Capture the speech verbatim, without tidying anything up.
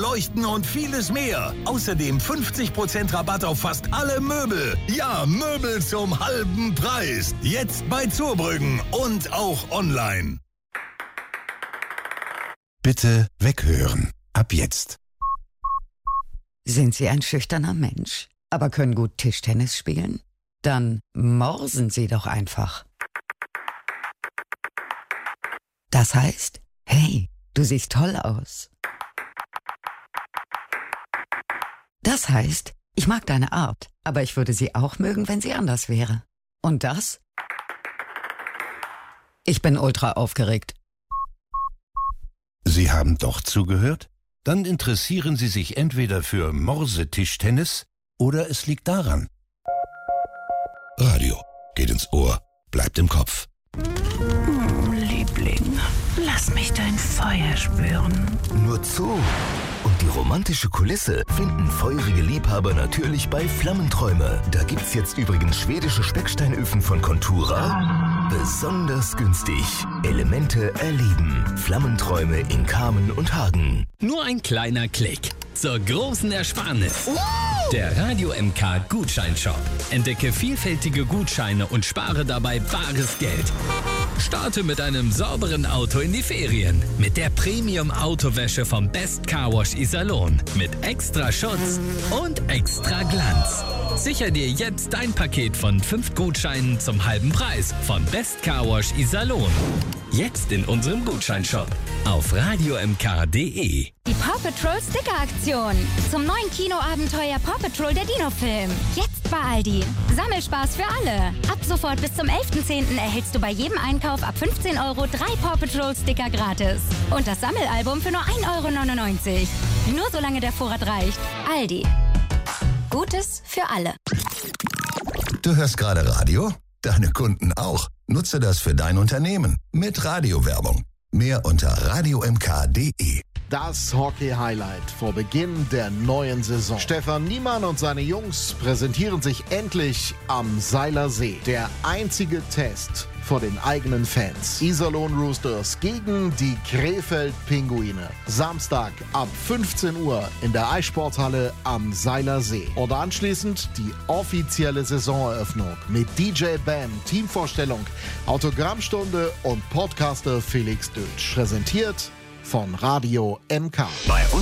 Leuchten und vieles mehr. Außerdem fünfzig Prozent Rabatt auf fast alle Möbel. Ja, Möbel zum halben Preis. Jetzt bei Zurbrüggen und auch online. Bitte weghören. Ab jetzt. Sind Sie ein schüchterner Mensch, aber können gut Tischtennis spielen? Dann morsen Sie doch einfach. Das heißt, hey, du siehst toll aus. Das heißt, ich mag deine Art, aber ich würde sie auch mögen, wenn sie anders wäre. Und das? Ich bin ultra aufgeregt. Sie haben doch zugehört? Dann interessieren Sie sich entweder für Morsetischtennis oder es liegt daran. Radio geht ins Ohr, bleibt im Kopf. Liebling, lass mich dein Feuer spüren. Nur zu. Und die romantische Kulisse finden feurige Liebhaber natürlich bei Flammenträume. Da gibt's jetzt übrigens schwedische Specksteinöfen von Contura. Besonders günstig. Elemente erleben. Flammenträume in Kamen und Hagen. Nur ein kleiner Klick zur großen Ersparnis. Der Radio M K Gutscheinshop. Entdecke vielfältige Gutscheine und spare dabei bares Geld. Starte mit einem sauberen Auto in die Ferien. Mit der Premium-Autowäsche vom Best Car Wash Iserlohn. Mit extra Schutz und extra Glanz. Sicher dir jetzt dein Paket von fünf Gutscheinen zum halben Preis von Best Car Wash Iserlohn. Jetzt in unserem Gutscheinshop auf radio m k punkt d e. Die Paw Patrol Sticker-Aktion. Zum neuen Kinoabenteuer Paw Patrol der Dino-Film. Jetzt bei Aldi. Sammelspaß für alle. Ab sofort bis zum elften zehnten erhältst du bei jedem Einkauf ab fünfzehn Euro drei Paw Patrol Sticker gratis. Und das Sammelalbum für nur ein Euro neunundneunzig. Nur solange der Vorrat reicht. Aldi. Gutes für alle. Du hörst gerade Radio? Deine Kunden auch. Nutze das für dein Unternehmen mit Radiowerbung. Mehr unter radio m k punkt d e. Das Hockey-Highlight vor Beginn der neuen Saison. Stefan Niemann und seine Jungs präsentieren sich endlich am Seiler See. Der einzige Test vor den eigenen Fans. Iserlohn Roosters gegen die Krefeld Pinguine. Samstag ab fünfzehn Uhr in der Eissporthalle am Seiler See. Und anschließend die offizielle Saisoneröffnung mit D J Bam, Teamvorstellung, Autogrammstunde und Podcaster Felix Dötsch. Präsentiert von Radio M K. Bei uns